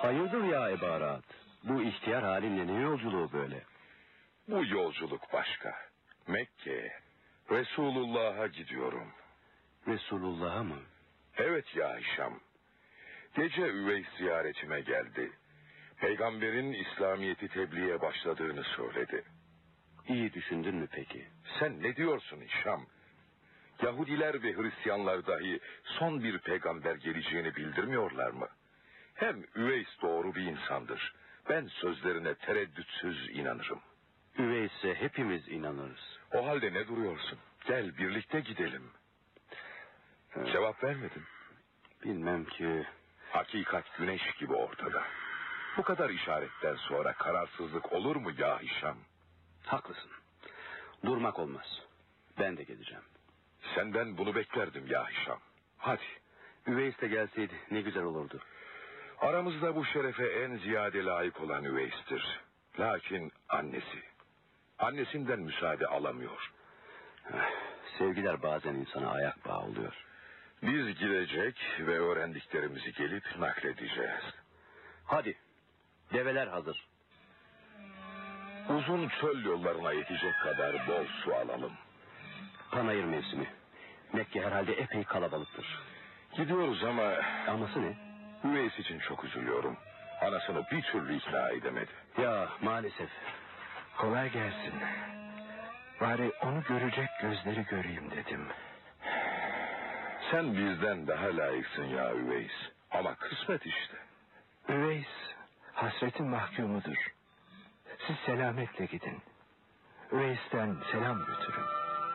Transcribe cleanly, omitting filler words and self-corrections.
Hayırdır ya ibarat? Bu ihtiyar halinle ne yolculuğu böyle? Bu yolculuk başka. Mekke'ye, Resulullah'a gidiyorum. Resulullah'a mı? Evet ya Hişam. Gece Üveys ziyaretime geldi. Peygamberin İslamiyet'i tebliğe başladığını söyledi. İyi düşündün mü peki? Sen ne diyorsun Hişam? Yahudiler ve Hristiyanlar dahi son bir peygamber geleceğini bildirmiyorlar mı? Hem Üveys doğru bir insandır. Ben sözlerine tereddütsüz inanırım. Üveys'e hepimiz inanırız. O halde ne duruyorsun? Gel birlikte gidelim. Cevap vermedin. Bilmem ki. Hakikat güneş gibi ortada. Bu kadar işaretten sonra kararsızlık olur mu ya Hişam? Haklısın. Durmak olmaz. Ben de geleceğim. Senden bunu beklerdim ya Hişam. Hadi. Üveys de gelseydi ne güzel olurdu. Aramızda bu şerefe en ziyade layık olan Üveys'tir. Lakin annesinden müsaade alamıyor. Sevgiler bazen insana ayak bağı oluyor. Biz gidecek ve öğrendiklerimizi gelip nakledeceğiz. Hadi. Develer hazır. Uzun çöl yollarına yetecek kadar bol su alalım. Panayır mevsimi. Mekke herhalde epey kalabalıktır. Gidiyoruz ama... Aması ne? Üveys için çok üzülüyorum. Anasını bir türlü ikna edemedi. Ya maalesef. Kolay gelsin. Bari onu görecek gözleri göreyim dedim. Sen bizden daha layıksın ya Üveys. Ama kısmet işte. Üveys hasretin mahkumudur. Siz selametle gidin. Üveys'ten selam götürün.